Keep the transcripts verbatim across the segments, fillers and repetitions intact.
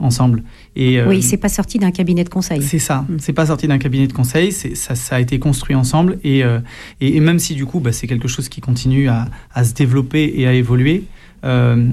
ensemble. Et, euh, oui, c'est pas sorti d'un cabinet de conseil. C'est ça, mmh. c'est pas sorti d'un cabinet de conseil, c'est, ça, ça a été construit ensemble. Et, euh, et, et même si du coup, bah, c'est quelque chose qui continue à, à se développer et à évoluer, euh,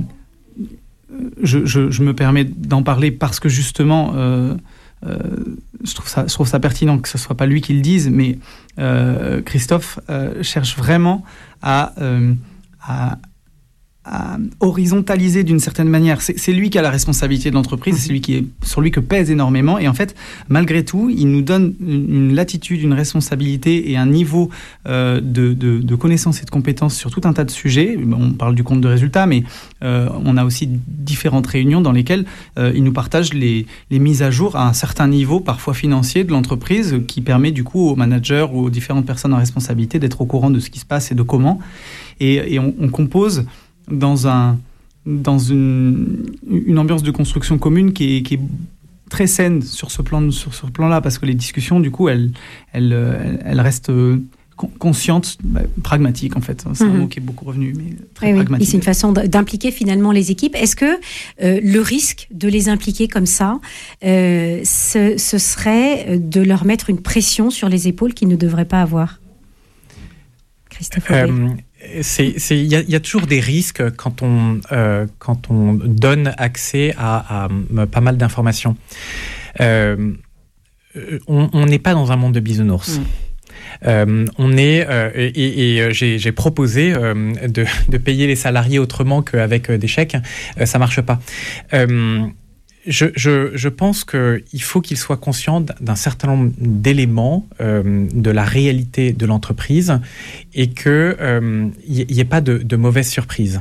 je, je, je me permets d'en parler parce que justement, euh, euh, je, trouve ça, je trouve ça pertinent que ce soit pas lui qui le dise, mais euh, Christophe euh, cherche vraiment à... Euh, à à horizontaliser d'une certaine manière. C'est, c'est lui qui a la responsabilité de l'entreprise, mmh. c'est lui qui est, sur lui que pèse énormément. Et en fait, malgré tout, il nous donne une, une latitude, une responsabilité et un niveau euh, de, de, de connaissances et de compétences sur tout un tas de sujets. On parle du compte de résultats, mais euh, on a aussi différentes réunions dans lesquelles euh, il nous partage les, les mises à jour à un certain niveau, parfois financier, de l'entreprise, qui permet du coup aux managers ou aux différentes personnes en responsabilité d'être au courant de ce qui se passe et de comment. Et, et on, on compose dans, un, dans une, une ambiance de construction commune qui est, qui est très saine sur ce, plan, sur ce plan-là, parce que les discussions, du coup, elles, elles, elles restent conscientes, bah, pragmatiques, en fait. C'est mmh. un mot qui est beaucoup revenu, mais très oui, pragmatique. Oui, c'est une façon d'impliquer finalement les équipes. Est-ce que euh, le risque de les impliquer comme ça, euh, ce, ce serait de leur mettre une pression sur les épaules qu'ils ne devraient pas avoir ? Christophe Aubé. Euh... C'est, c'est, il y a, il y a toujours des risques quand on, euh, quand on donne accès à, à, à pas mal d'informations. Euh, on n'est pas dans un monde de bisounours. Mmh. Euh, on est euh, et, et j'ai, j'ai proposé euh, de, de payer les salariés autrement qu'avec des chèques. Euh, ça marche pas. Euh, Je, je, je pense qu'il faut qu'il soit conscient d'un certain nombre d'éléments euh, de la réalité de l'entreprise et qu'il n'y euh, ait pas de, de mauvaises surprises.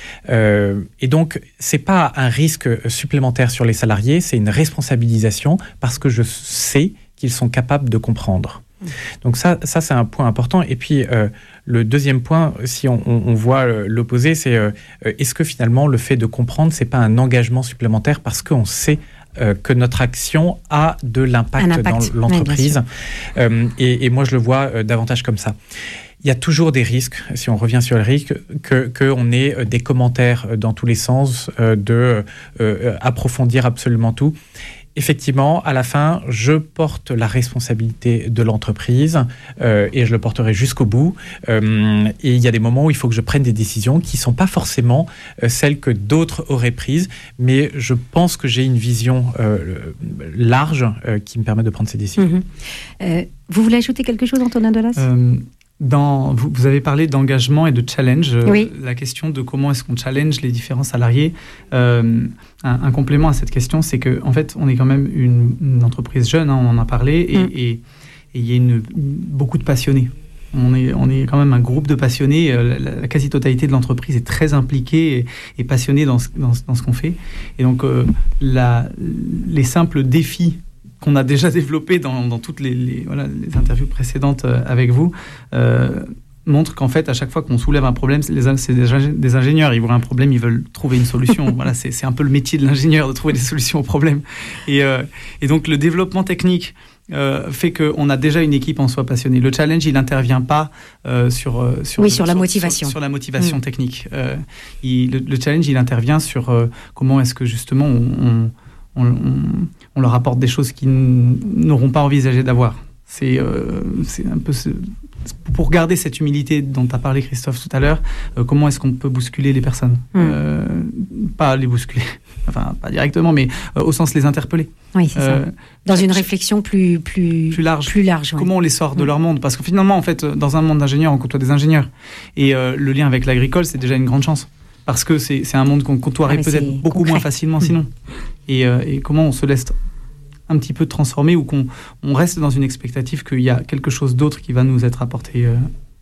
Euh, et donc, ce n'est pas un risque supplémentaire sur les salariés, c'est une responsabilisation parce que je sais qu'ils sont capables de comprendre. Donc ça, ça c'est un point important. Et puis, euh, le deuxième point, si on, on, on voit l'opposé, c'est euh, est-ce que finalement, le fait de comprendre, c'est pas un engagement supplémentaire parce qu'on sait euh, que notre action a de l'impact, impact. dans l'entreprise. Oui, euh, et, et moi, je le vois euh, davantage comme ça. Il y a toujours des risques, si on revient sur le risque, que qu'on ait des commentaires dans tous les sens, euh, de euh, approfondir absolument tout. Effectivement, à la fin, je porte la responsabilité de l'entreprise euh, et je le porterai jusqu'au bout. Euh, et il y a des moments où il faut que je prenne des décisions qui ne sont pas forcément euh, celles que d'autres auraient prises, mais je pense que j'ai une vision euh, large euh, qui me permet de prendre ces décisions. Mmh. Euh, vous voulez ajouter quelque chose, Antonin Delas ? euh... Dans, vous, vous avez parlé d'engagement et de challenge. Oui. La question de comment est-ce qu'on challenge les différents salariés. Euh, un, un complément à cette question, c'est qu'en en fait, on est quand même une, une entreprise jeune, hein, on en a parlé, et, mm. et, et il y a une, beaucoup de passionnés. On est, on est quand même un groupe de passionnés. La, la quasi-totalité de l'entreprise est très impliquée et, et passionnée dans ce, dans, dans ce qu'on fait. Et donc, euh, la, les simples défis qu'on a déjà développé dans, dans toutes les, les, voilà, les interviews précédentes euh, avec vous, euh, montre qu'en fait, à chaque fois qu'on soulève un problème, c'est, les, c'est des, des ingénieurs, ils voient un problème, ils veulent trouver une solution. Voilà, c'est, c'est un peu le métier de l'ingénieur, de trouver des solutions aux problèmes. Et, euh, et donc, le développement technique euh, fait qu'on a déjà une équipe en soi passionnée. Le challenge, il n'intervient pas euh, sur, euh, sur, oui, le, sur la sur, motivation. Sur, sur la motivation mmh. technique. Euh, il, le, le challenge, il intervient sur euh, comment est-ce que, justement, on... on On, on, on leur apporte des choses qu'ils n- n'auront pas envisagé d'avoir. C'est, euh, c'est un peu ce, pour garder cette humilité dont a parlé Christophe tout à l'heure. Euh, comment est-ce qu'on peut bousculer les personnes ? mmh. euh, Pas les bousculer, enfin pas directement, mais euh, au sens les interpeller. Oui, c'est euh, ça. Dans une réflexion plus plus plus large. Plus large. Ouais. Comment on les sort de mmh. leur monde ? Parce que finalement, en fait, dans un monde d'ingénieurs, on côtoie des ingénieurs, et euh, le lien avec l'agricole, c'est déjà une grande chance. Parce que c'est, c'est un monde qu'on côtoierait ah, peut-être beaucoup concret. moins facilement sinon. Mmh. Et, euh, et comment on se laisse un petit peu transformer ou qu'on on reste dans une expectative qu'il y a quelque chose d'autre qui va nous être apporté, euh,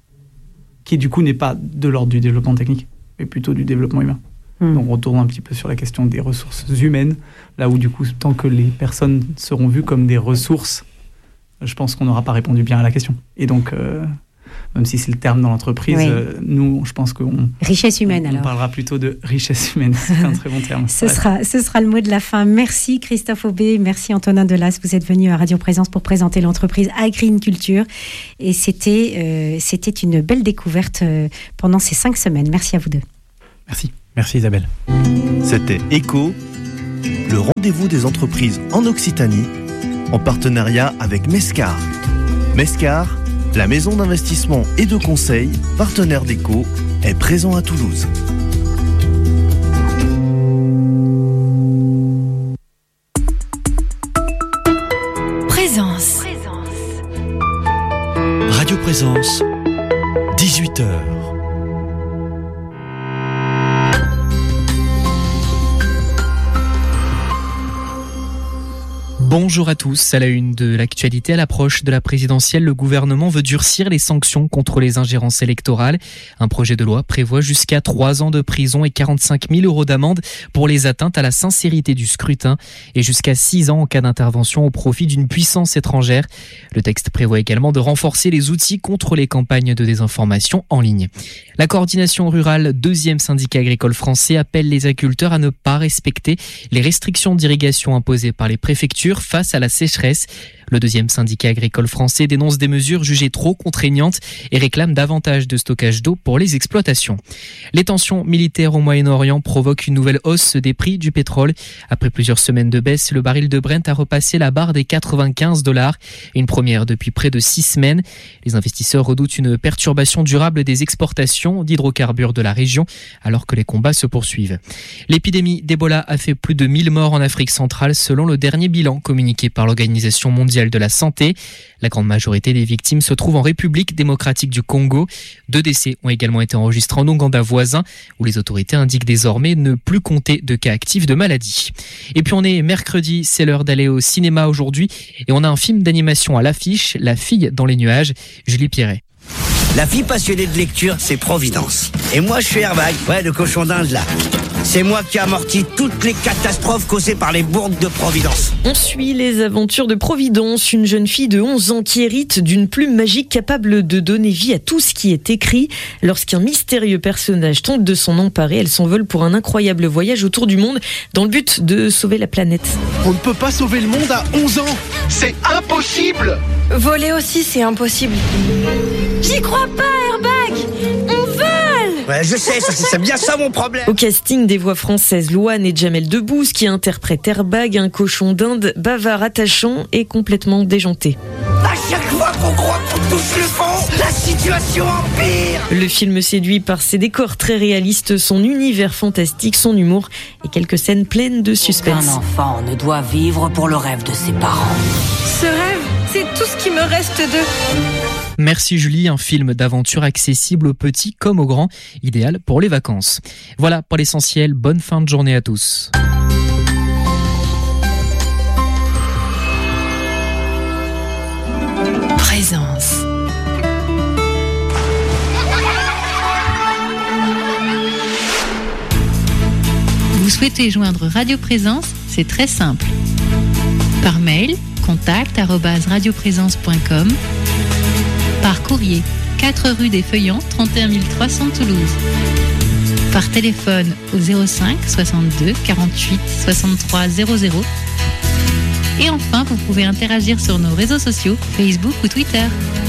qui du coup n'est pas de l'ordre du développement technique, mais plutôt du développement humain. Mmh. Donc on retourne un petit peu sur la question des ressources humaines, là où du coup, tant que les personnes seront vues comme des ressources, je pense qu'on n'aura pas répondu bien à la question. Et donc... Euh, même si c'est le terme dans l'entreprise, oui. euh, nous, je pense qu'on... Richesse humaine, on, alors. On parlera plutôt de richesse humaine, c'est un très bon terme. ce, sera, ce sera le mot de la fin. Merci Christophe Aubé, merci Antonin Delas. Vous êtes venu à Radio Présence pour présenter l'entreprise Agriculture. Et c'était, euh, c'était une belle découverte euh, pendant ces cinq semaines. Merci à vous deux. Merci. Merci Isabelle. C'était Écho, le rendez-vous des entreprises en Occitanie, en partenariat avec Mescar. Mescar, la maison d'investissement et de conseil, partenaire d'Eco, est présent à Toulouse. Présence. Radio Présence, dix-huit heures. Bonjour à tous. À la une de l'actualité, à l'approche de la présidentielle, le gouvernement veut durcir les sanctions contre les ingérences électorales. Un projet de loi prévoit jusqu'à trois ans de prison et quarante-cinq mille euros d'amende pour les atteintes à la sincérité du scrutin et jusqu'à six ans en cas d'intervention au profit d'une puissance étrangère. Le texte prévoit également de renforcer les outils contre les campagnes de désinformation en ligne. La coordination rurale, deuxième syndicat agricole français, appelle les agriculteurs à ne pas respecter les restrictions d'irrigation imposées par les préfectures face à la sécheresse. Le deuxième syndicat agricole français dénonce des mesures jugées trop contraignantes et réclame davantage de stockage d'eau pour les exploitations. Les tensions militaires au Moyen-Orient provoquent une nouvelle hausse des prix du pétrole. Après plusieurs semaines de baisse, le baril de Brent a repassé la barre des quatre-vingt-quinze dollars, une première depuis près de six semaines. Les investisseurs redoutent une perturbation durable des exportations d'hydrocarbures de la région alors que les combats se poursuivent. L'épidémie d'Ebola a fait plus de mille morts en Afrique centrale selon le dernier bilan communiqué par l'Organisation mondiale de la santé. La grande majorité des victimes se trouvent en République démocratique du Congo. Deux décès ont également été enregistrés en Ouganda voisin, où les autorités indiquent désormais ne plus compter de cas actifs de maladie. Et puis on est mercredi, c'est l'heure d'aller au cinéma aujourd'hui, et on a un film d'animation à l'affiche, La fille dans les nuages, Julie Pierret. La fille passionnée de lecture, c'est Providence. Et moi, je suis Airbag, ouais, le cochon d'Inde, là. C'est moi qui amortis toutes les catastrophes causées par les bourgs de Providence. On suit les aventures de Providence, une jeune fille de onze ans qui hérite d'une plume magique capable de donner vie à tout ce qui est écrit. Lorsqu'un mystérieux personnage tente de s'en emparer, elle s'envole pour un incroyable voyage autour du monde dans le but de sauver la planète. On ne peut pas sauver le monde à onze ans. C'est impossible. Voler aussi, c'est impossible. J'y crois pas, Airbag. On vole. Ouais, je sais, ça, c'est bien ça mon problème. Au casting, des voix françaises, Louane et Jamel Debbouze qui interprètent Airbag, un cochon d'Inde bavard, attachant et complètement déjanté. À chaque fois qu'on croit qu'on touche le fond, la situation empire. Le film séduit par ses décors très réalistes, son univers fantastique, son humour et quelques scènes pleines de suspense. Un enfant ne doit vivre pour le rêve de ses parents. Ce rêve, c'est tout ce qui me reste d'eux. Merci Julie, un film d'aventure accessible aux petits comme aux grands, idéal pour les vacances. Voilà pour l'essentiel, bonne fin de journée à tous. Présence. Vous souhaitez joindre Radio Présence? C'est très simple. Par mail, contact arobase radioprésence point com. Par courrier, quatre rue des Feuillants, trente et un mille trois cents Toulouse. Par téléphone au zéro cinq soixante-deux quarante-huit soixante-trois zéro zéro. Et enfin, vous pouvez interagir sur nos réseaux sociaux, Facebook ou Twitter.